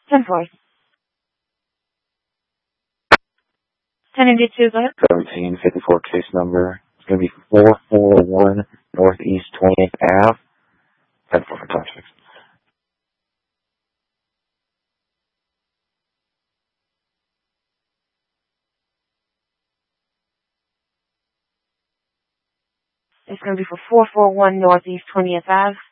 10-4. 10-2, go ahead. 1754 case number. It's going to be 441 Northeast 20th Ave. 10-4 for time 6. It's going to be for 441 Northeast 20th Ave.